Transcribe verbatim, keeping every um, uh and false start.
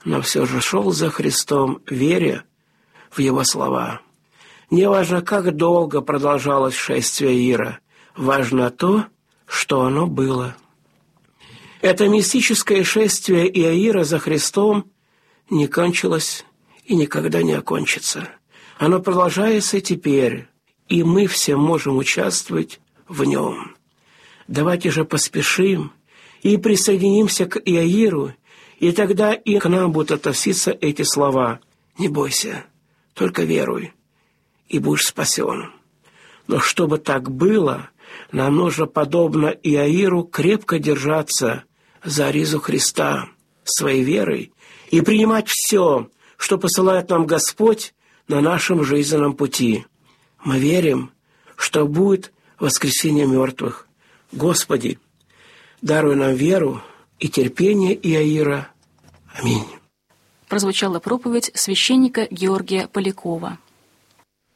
но все же шел за Христом, веря в Его слова. Не важно, как долго продолжалось шествие Иира, важно то, что оно было. Это мистическое шествие Иаира за Христом не кончилось и никогда не окончится. Оно продолжается теперь, и мы все можем участвовать в нем. Давайте же поспешим и присоединимся к Иаиру, и тогда и к нам будут относиться эти слова: «Не бойся, только веруй, и будешь спасен». Но чтобы так было, нам нужно, подобно Иаиру, крепко держаться за ризу Христа своей верой и принимать все, что посылает нам Господь на нашем жизненном пути. Мы верим, что будет воскресение мертвых. Господи, даруй нам веру и терпение Иаира. Аминь. Прозвучала проповедь священника Георгия Полякова.